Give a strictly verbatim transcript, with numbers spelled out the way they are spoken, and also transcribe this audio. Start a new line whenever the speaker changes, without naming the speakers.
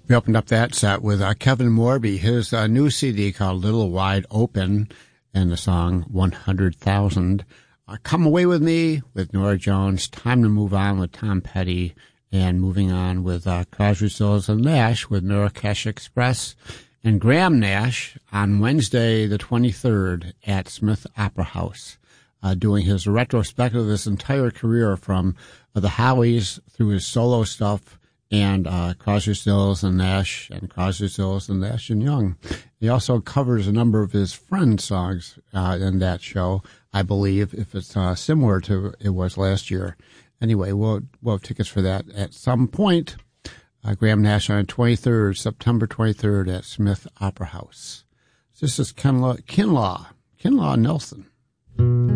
We opened up that set with uh, Kevin Morby, his uh, new C D called Little Wide Open, and the song one hundred thousand. Uh, Come Away With Me with Norah Jones, Time to Move On with Tom Petty, and Moving On with uh, Crosby, Stills and Nash with Marrakesh Express, and Graham Nash on Wednesday the twenty-third at Smith Opera House, uh, doing his retrospective of his entire career from uh, the Hollies through his solo stuff, and uh, Crosby, Stills and Nash, and Crosby, Stills and Nash and Young. He also covers a number of his friends' songs uh, in that show, I believe, if it's uh, similar to it was last year. Anyway, we'll, we'll have tickets for that at some point. Uh, Graham Nash on the twenty-third, September twenty-third at Smith Opera House. This is Kinlaw, Kinlaw, Kinlaw Nelson.